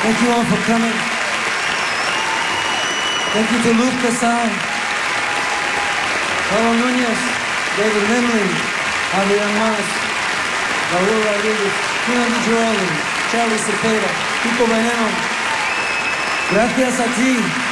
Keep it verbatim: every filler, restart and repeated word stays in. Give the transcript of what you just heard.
Thank you all for coming. Thank you to Luke Casal, Paulo Núñez, David Lindley, Adrian Mas, Raul Rodriguez, Kino Di Girolamo, Charlie Cepeda, Pico Veneno. Gracias a ti.